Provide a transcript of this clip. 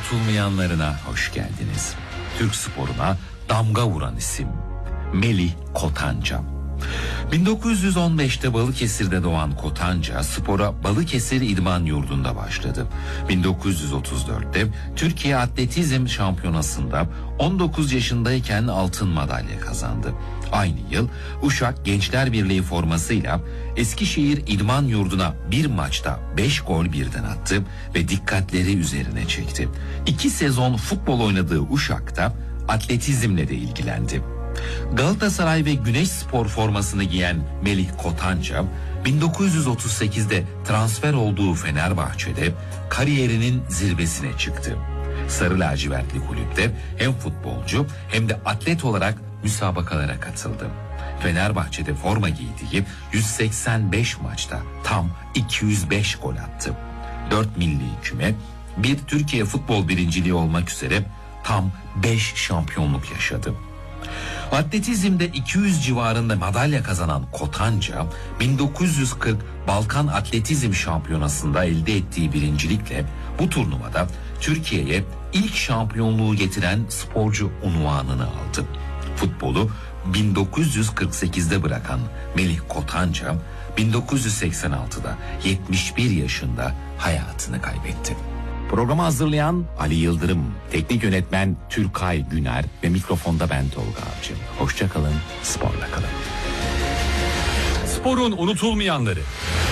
unutulmayanlarına hoş geldiniz. Türk sporuna damga vuran isim Melih Kotanca. 1915'te Balıkesir'de doğan Kotanca spora Balıkesir İdman Yurdu'nda başladı. 1934'te Türkiye Atletizm Şampiyonası'nda 19 yaşındayken altın madalya kazandı. Aynı yıl Uşak Gençler Birliği formasıyla Eskişehir İdman Yurdu'na bir maçta 5 gol birden attı ve dikkatleri üzerine çekti. 2 sezon futbol oynadığı Uşak'ta atletizmle de ilgilendi. Galatasaray ve Güneşspor formasını giyen Melih Kotanca 1938'de transfer olduğu Fenerbahçe'de kariyerinin zirvesine çıktı. Sarı lacivertli kulüpte hem futbolcu hem de atlet olarak müsabakalara katıldı. Fenerbahçe'de forma giydiği 185 maçta tam 205 gol attı. 4 milli küme, bir Türkiye futbol birinciliği olmak üzere tam 5 şampiyonluk yaşadı. Atletizmde 200 civarında madalya kazanan Kotanca 1940 Balkan Atletizm Şampiyonası'nda elde ettiği birincilikle bu turnuvada Türkiye'ye ilk şampiyonluğu getiren sporcu unvanını aldı. Futbolu 1948'de bırakan Melih Kotanca 1986'da 71 yaşında hayatını kaybetti. Programı hazırlayan Ali Yıldırım, teknik yönetmen Türkay Güner ve mikrofonda ben Tolga Avcı. Hoşça kalın, sporla kalın. Sporun unutulmayanları.